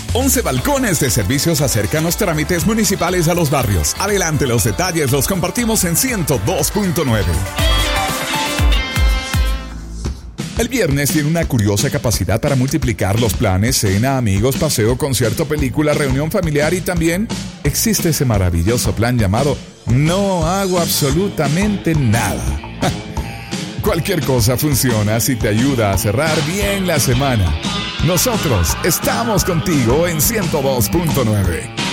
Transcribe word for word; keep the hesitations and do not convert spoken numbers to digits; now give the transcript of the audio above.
once balcones de servicios acercan los trámites municipales a los barrios. Adelante, los detalles los compartimos en ciento dos punto nueve. El viernes tiene una curiosa capacidad para multiplicar los planes: cena, amigos, paseo, concierto, película, reunión familiar, y también existe ese maravilloso plan llamado no hago absolutamente nada. Cualquier cosa funciona si te ayuda a cerrar bien la semana. Nosotros estamos contigo en ciento dos punto nueve.